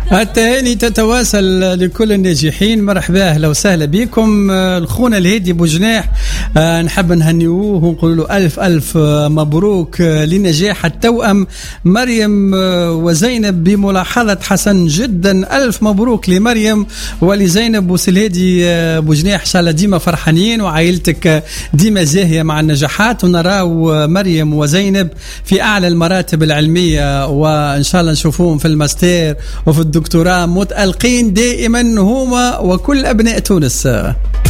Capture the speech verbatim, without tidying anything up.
التهاني تتواصل لكل الناجحين. مرحبا اهلا وسهلا بكم. الخونا الهادي بوجناح نحب نهنيوه ونقول له الف الف مبروك لنجاح التوأم مريم وزينب بملاحظه حسن جدا. الف مبروك لمريم ولزينب وسلهادي بوجناح، ان شاء الله ديما فرحانين وعائلتك ديما زاهيه مع النجاحات، ونراو مريم وزينب في اعلى المراتب العلميه، وان شاء الله نشوفوهم في الماستر وفي الدكتوراه متألقين دائما هما وكل أبناء تونس.